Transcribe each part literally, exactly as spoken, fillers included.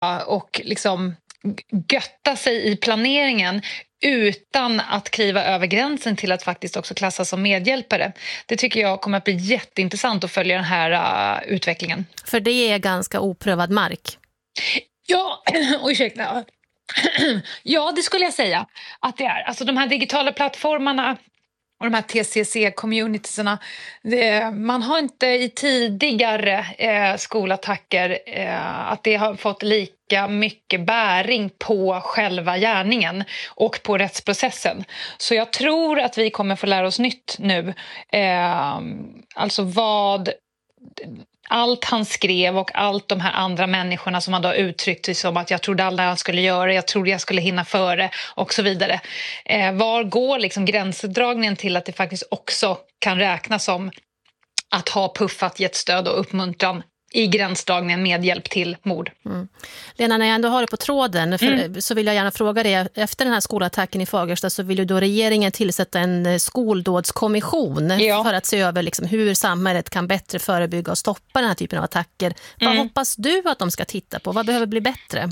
och liksom götta sig i planeringen utan att kliva över gränsen till att faktiskt också klassas som medhjälpare. Det tycker jag kommer att bli jätteintressant att följa den här uh, utvecklingen. För det är ganska oprövad mark. Ja, och ursäkta. Ja, det skulle jag säga att det är. Alltså de här digitala plattformarna och de här T C C-communitiesarna, man har inte i tidigare eh, skolattacker eh, att det har fått lika mycket bäring på själva gärningen och på rättsprocessen. Så jag tror att vi kommer få lära oss nytt nu. Eh, alltså vad... Allt han skrev och allt de här andra människorna som han då uttryckt sig som att jag trodde aldrig han skulle göra, jag trodde jag skulle hinna före och så vidare. Eh, var går liksom gränsdragningen till att det faktiskt också kan räknas som att ha puffat, gett stöd och uppmuntran i gränsdragningen med hjälp till mord. Mm. Lena, när jag ändå har det på tråden för, mm. så vill jag gärna fråga dig. Efter den här skolattacken i Fagersta så vill ju då regeringen tillsätta en skoldådskommission ja. för att se över liksom hur samhället kan bättre förebygga och stoppa den här typen av attacker. Vad mm. hoppas du att de ska titta på? Vad behöver bli bättre?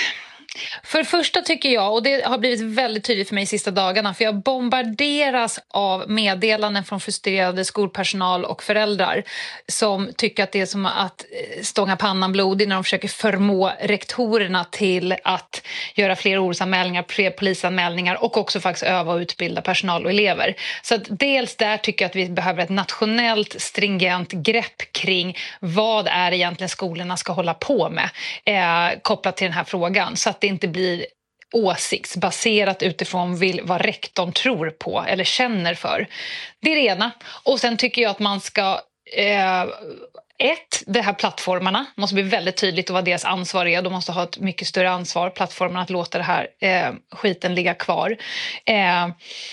För det första tycker jag, och det har blivit väldigt tydligt för mig de sista dagarna, för jag bombarderas av meddelanden från frustrerade skolpersonal och föräldrar som tycker att det är som att stånga pannan blodig när de försöker förmå rektorerna till att göra fler orosanmälningar, fler polisanmälningar och också faktiskt öva och utbilda personal och elever. Så att dels där tycker jag att vi behöver ett nationellt stringent grepp kring vad är egentligen skolorna ska hålla på med eh, kopplat till den här frågan, så att det inte blir åsiktsbaserat utifrån vill, vad rektorn tror på eller känner för. Det är det ena. Och sen tycker jag att man ska eh, ett, de här plattformarna måste bli väldigt tydligt och vad deras ansvar är. De måste ha ett mycket större ansvar, plattformarna, att låta det här eh, skiten ligga kvar. Eh,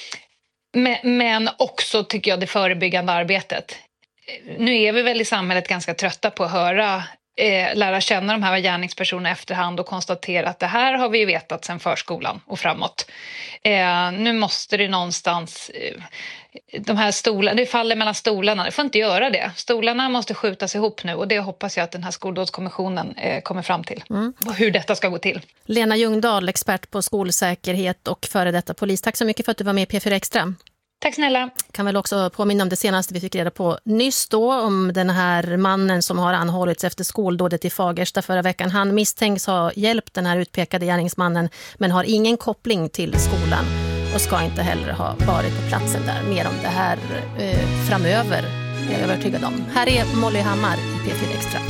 men, men också tycker jag det förebyggande arbetet. Nu är vi väl i samhället ganska trötta på att höra Eh, lära känna de här gärningspersonerna efterhand och konstatera att det här har vi vetat sedan förskolan och framåt. Eh, nu måste det någonstans eh, de här stolarna, det faller mellan stolarna, det får inte göra det. Stolarna måste skjutas ihop nu och det hoppas jag att den här skoldådskommissionen eh, kommer fram till. Mm. Och hur detta ska gå till. Lena Ljungdahl, expert på skolsäkerhet och före detta polis. Tack så mycket för att du var med i P fyra Extra. Tack snälla. Kan väl också påminna om det senaste vi fick reda på nyss då, om den här mannen som har anhållits efter skoldådet i Fagersta förra veckan. Han misstänks ha hjälpt den här utpekade gärningsmannen men har ingen koppling till skolan och ska inte heller ha varit på platsen där. Mer om det här eh, framöver är jag övertygad om. Här är Molly Hammar i P fyra Extra.